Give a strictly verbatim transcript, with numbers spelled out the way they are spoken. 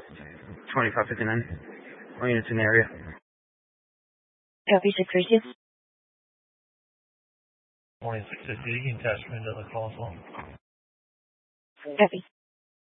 twenty-five fifty-nine. All units in the area. Copy six three six. twenty-six fifty, you can attach me to the call as well. Copy.